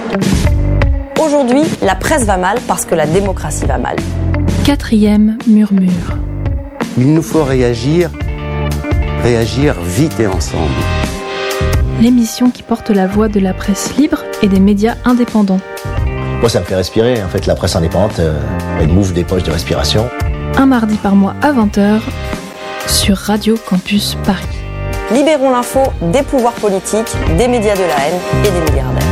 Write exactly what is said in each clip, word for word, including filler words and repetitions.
Aujourd'hui, la presse va mal parce que la démocratie va mal. Quatrième murmure. Il nous faut réagir, réagir vite et ensemble. L'émission qui porte la voix de la presse libre et des médias indépendants. Moi, ça me fait respirer. En fait, la presse indépendante, euh, elle m'ouvre des poches de respiration. Un mardi par mois à vingt heures sur Radio Campus Paris. Libérons l'info des pouvoirs politiques, des médias de la haine et des milliardaires.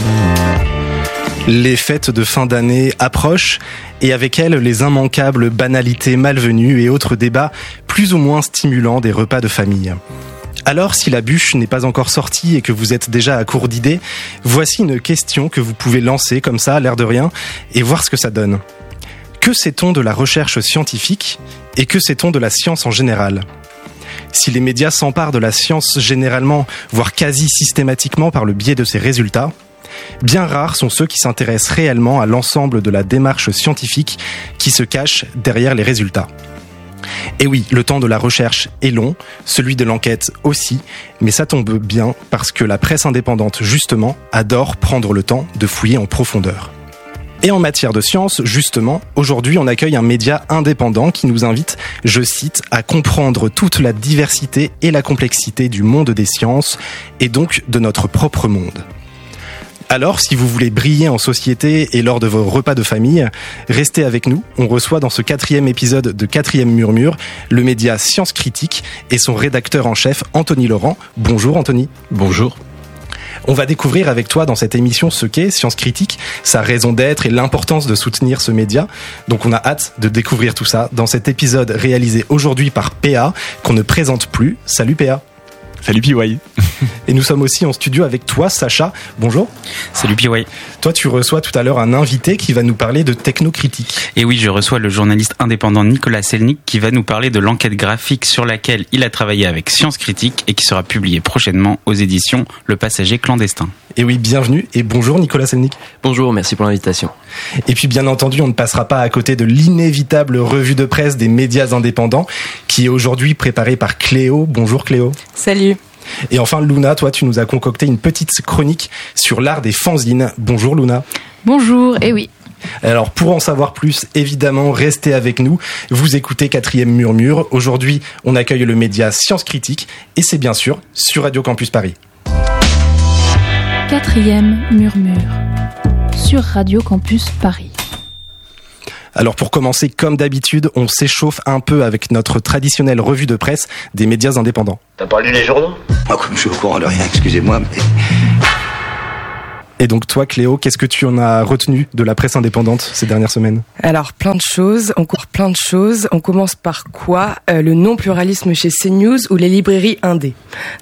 Les fêtes de fin d'année approchent et avec elles les immanquables banalités malvenues et autres débats plus ou moins stimulants des repas de famille. Alors, si la bûche n'est pas encore sortie et que vous êtes déjà à court d'idées, voici une question que vous pouvez lancer comme ça, à l'air de rien, et voir ce que ça donne. Que sait-on de la recherche scientifique et que sait-on de la science en général ? Si les médias s'emparent de la science généralement, voire quasi systématiquement par le biais de ses résultats, bien rares sont ceux qui s'intéressent réellement à l'ensemble de la démarche scientifique qui se cache derrière les résultats. Et oui, le temps de la recherche est long, celui de l'enquête aussi, mais ça tombe bien parce que la presse indépendante, justement, adore prendre le temps de fouiller en profondeur. Et en matière de science, justement, aujourd'hui on accueille un média indépendant qui nous invite, je cite, à comprendre toute la diversité et la complexité du monde des sciences et donc de notre propre monde. Alors, si vous voulez briller en société et lors de vos repas de famille, restez avec nous. On reçoit dans ce quatrième épisode de Quatrième Murmure le média Science Critique et son rédacteur en chef Anthony Laurent. Bonjour Anthony. Bonjour. On va découvrir avec toi dans cette émission ce qu'est Science Critique, sa raison d'être et l'importance de soutenir ce média. Donc on a hâte de découvrir tout ça dans cet épisode réalisé aujourd'hui par P A, qu'on ne présente plus. Salut P A. Salut P Y. Et nous sommes aussi en studio avec toi, Sacha. Bonjour. Salut P Y. Toi, tu reçois tout à l'heure un invité qui va nous parler de technocritique. Et oui, je reçois le journaliste indépendant Nicolas Selnick qui va nous parler de l'enquête graphique sur laquelle il a travaillé avec Science Critique et qui sera publiée prochainement aux éditions Le Passager Clandestin. Et oui, bienvenue et bonjour Nicolas Selnick. Bonjour, merci pour l'invitation. Et puis bien entendu, on ne passera pas à côté de l'inévitable revue de presse des médias indépendants qui est aujourd'hui préparée par Cléo. Bonjour Cléo. Salut. Et enfin Luna, toi tu nous as concocté une petite chronique sur l'art des fanzines. Bonjour Luna. Bonjour, et oui. Alors pour en savoir plus, évidemment, restez avec nous. Vous écoutez Quatrième Murmure. Aujourd'hui, on accueille le média Science Critique et c'est bien sûr sur Radio Campus Paris. Quatrième Murmure sur Radio Campus Paris. Alors pour commencer, comme d'habitude, on s'échauffe un peu avec notre traditionnelle revue de presse des médias indépendants. T'as pas lu les journaux ? Moi, comme je suis au courant de rien, excusez-moi, mais... Et donc toi Cléo, qu'est-ce que tu en as retenu de la presse indépendante ces dernières semaines ? Alors plein de choses, on court plein de choses. On commence par quoi ? euh, Le non-pluralisme chez CNews ou les librairies indé.